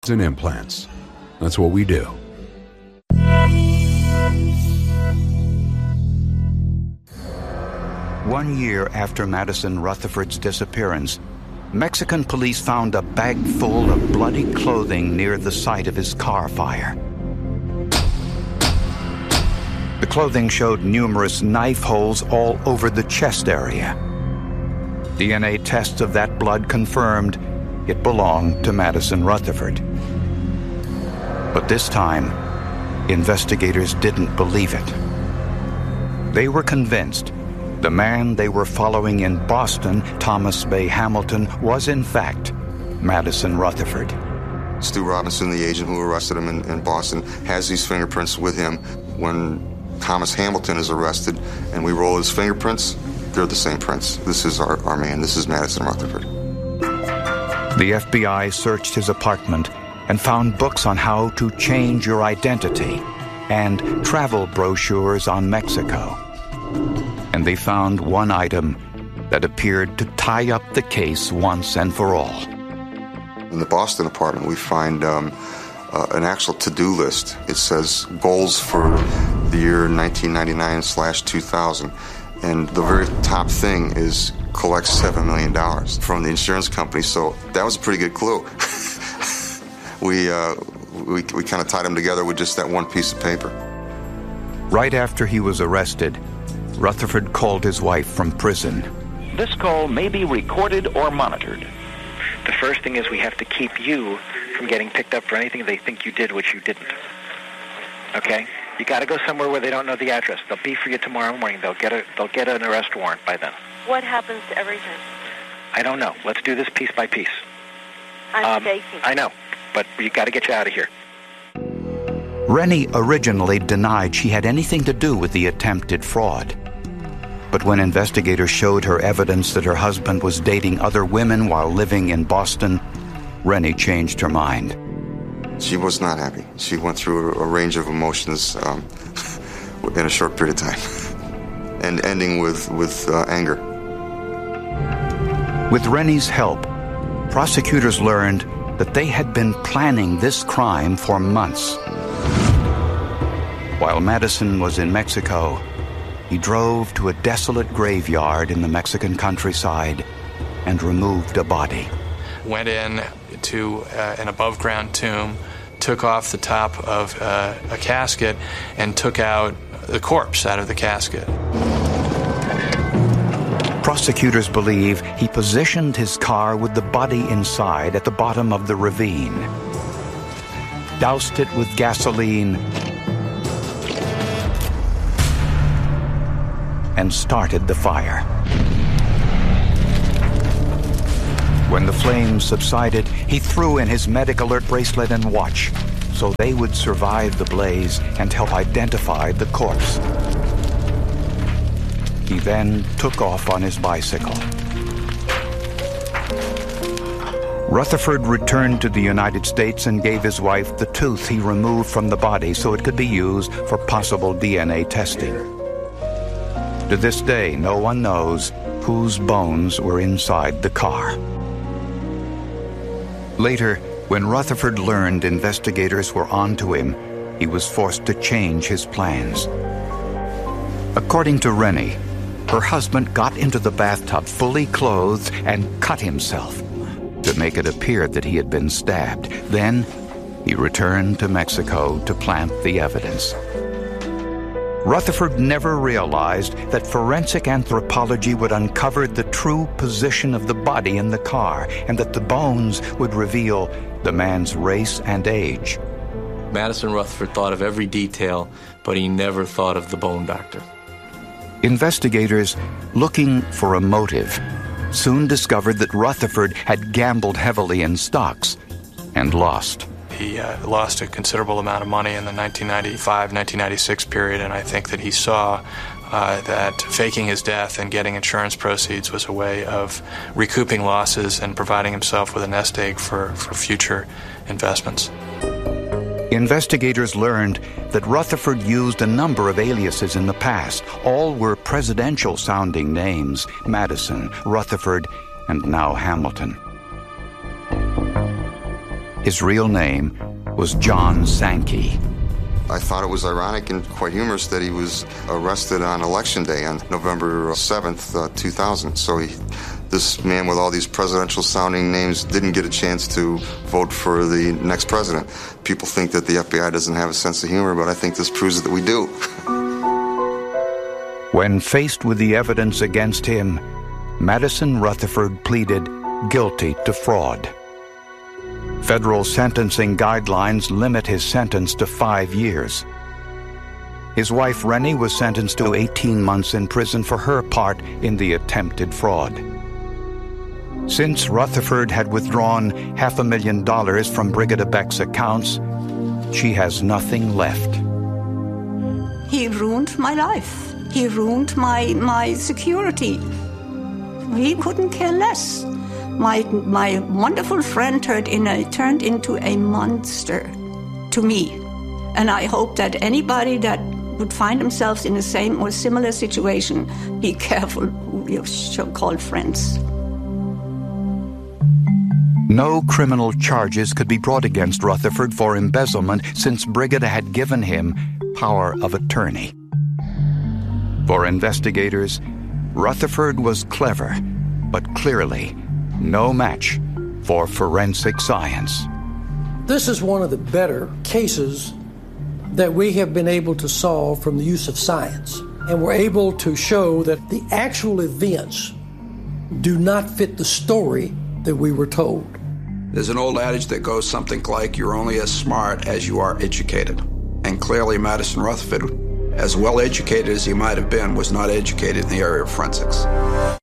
and implants. That's what we do. One year after Madison Rutherford's disappearance, Mexican police found a bag full of bloody clothing near the site of his car fire. The clothing showed numerous knife holes all over the chest area. DNA tests of that blood confirmed it belonged to Madison Rutherford. But this time, investigators didn't believe it. They were convinced the man they were following in Boston, Thomas Bay Hamilton, was in fact Madison Rutherford. Stu Robinson, the agent who arrested him in Boston, has these fingerprints with him. When Thomas Hamilton is arrested and we roll his fingerprints, they're the same prints. This is our man. This is Madison Rutherford. The FBI searched his apartment and found books on how to change your identity and travel brochures on Mexico. And they found one item that appeared to tie up the case once and for all. In the Boston apartment, we find an actual to-do list. It says goals for the year 1999/2000. And the very top thing is collect $7 million from the insurance company. So that was a pretty good clue. We kind of tied them together with just that one piece of paper. Right after he was arrested, Rutherford called his wife from prison. This call may be recorded or monitored. The first thing is we have to keep you from getting picked up for anything they think you did which you didn't. Okay? You got to go somewhere where they don't know the address. They'll be for you tomorrow morning. They'll get an arrest warrant by then. What happens to everything? I don't know. Let's do this piece by piece. I'm shaking. I know, but you got to get you out of here. Rennie originally denied she had anything to do with the attempted fraud. But when investigators showed her evidence that her husband was dating other women while living in Boston, Rennie changed her mind. She was not happy. She went through a range of emotions in a short period of time, and ending with anger. With Rennie's help, prosecutors learned that they had been planning this crime for months. While Madison was in Mexico, he drove to a desolate graveyard in the Mexican countryside and removed a body. Went in to an above-ground tomb, took off the top of a casket, and took out the corpse out of the casket. Prosecutors believe he positioned his car with the body inside at the bottom of the ravine, doused it with gasoline, and started the fire. When the flames subsided, he threw in his medic alert bracelet and watch so they would survive the blaze and help identify the corpse. He then took off on his bicycle. Rutherford returned to the United States and gave his wife the tooth he removed from the body so it could be used for possible DNA testing. To this day, no one knows whose bones were inside the car. Later, when Rutherford learned investigators were onto him, he was forced to change his plans. According to Rennie, her husband got into the bathtub fully clothed and cut himself to make it appear that he had been stabbed. Then, he returned to Mexico to plant the evidence. Rutherford never realized that forensic anthropology would uncover the true position of the body in the car and that the bones would reveal the man's race and age. Madison Rutherford thought of every detail, but he never thought of the bone doctor. Investigators, looking for a motive, soon discovered that Rutherford had gambled heavily in stocks and lost. He lost a considerable amount of money in the 1995-1996 period, and I think that he saw that faking his death and getting insurance proceeds was a way of recouping losses and providing himself with a nest egg for future investments. Investigators learned that Rutherford used a number of aliases in the past. All were presidential-sounding names: Madison, Rutherford, and now Hamilton. His real name was John Sankey. I thought it was ironic and quite humorous that he was arrested on Election Day on November 7th, 2000. So this man with all these presidential-sounding names didn't get a chance to vote for the next president. People think that the FBI doesn't have a sense of humor, but I think this proves that we do. When faced with the evidence against him, Madison Rutherford pleaded guilty to fraud. Federal sentencing guidelines limit his sentence to 5 years. His wife Rennie was sentenced to 18 months in prison for her part in the attempted fraud. Since Rutherford had withdrawn $500,000 from Brigida Beck's accounts, she has nothing left. He ruined my life. He ruined my security. He couldn't care less. My wonderful friend turned into a monster to me. And I hope that anybody that would find themselves in the same or similar situation, be careful who you call friends. No criminal charges could be brought against Rutherford for embezzlement since Brigida had given him power of attorney. For investigators, Rutherford was clever, but clearly no match for forensic science. This is one of the better cases that we have been able to solve from the use of science. And we're able to show that the actual events do not fit the story that we were told. There's an old adage that goes something like, you're only as smart as you are educated. And clearly Madison Rutherford, as well educated as he might have been, was not educated in the area of forensics.